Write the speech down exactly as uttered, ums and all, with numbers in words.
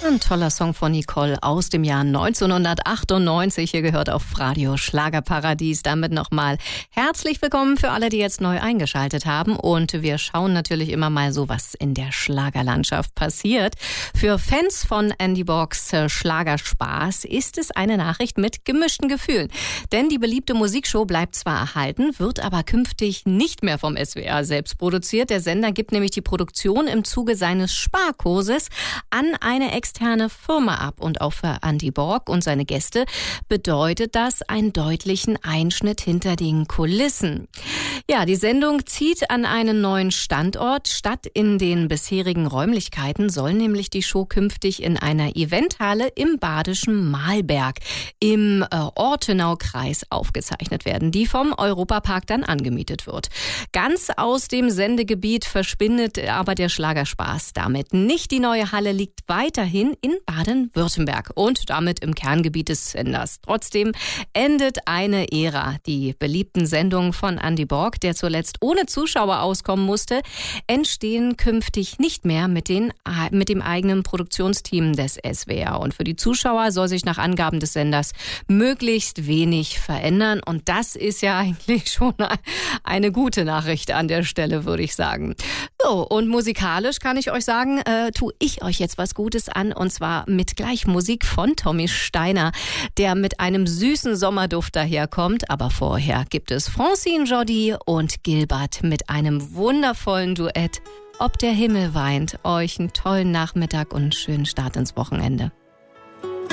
Ein toller Song von Nicole aus dem Jahr neunzehnhundertachtundneunzig. Ihr gehört auf Radio Schlagerparadies. Damit nochmal herzlich willkommen für alle, die jetzt neu eingeschaltet haben. Und wir schauen natürlich immer mal so, was in der Schlagerlandschaft passiert. Für Fans von Andy Borgs Schlagerspaß ist es eine Nachricht mit gemischten Gefühlen. Denn die beliebte Musikshow bleibt zwar erhalten, wird aber künftig nicht mehr vom S W R selbst produziert. Der Sender gibt nämlich die Produktion im Zuge seines Sparkurses an eine externe Firma ab. Und auch für Andy Borg und seine Gäste bedeutet das einen deutlichen Einschnitt hinter den Kulissen. Ja, die Sendung zieht an einen neuen Standort. Statt in den bisherigen Räumlichkeiten soll nämlich die Show künftig in einer Eventhalle im badischen Mahlberg im äh, Ortenau-Kreis aufgezeichnet werden, die vom Europapark dann angemietet wird. Ganz aus dem Sendegebiet verschwindet aber der Schlagerspaß damit nicht. Die neue Halle liegt weiterhin in Baden-Württemberg und damit im Kerngebiet des Senders. Trotzdem endet eine Ära. Die beliebten Sendungen von Andy Borg, der zuletzt ohne Zuschauer auskommen musste, entstehen künftig nicht mehr mit, den, mit dem eigenen Produktionsteam des S W R. Und für die Zuschauer soll sich nach Angaben des Senders möglichst wenig verändern. Und das ist ja eigentlich schon eine gute Nachricht an der Stelle, würde ich sagen. So, und musikalisch kann ich euch sagen, äh, tue ich euch jetzt was Gutes an, und zwar mit gleich Musik von Tommy Steiner, der mit einem süßen Sommerduft daherkommt. Aber vorher gibt es Francine Jordi und Gilbert mit einem wundervollen Duett. Ob der Himmel weint. Euch einen tollen Nachmittag und einen schönen Start ins Wochenende.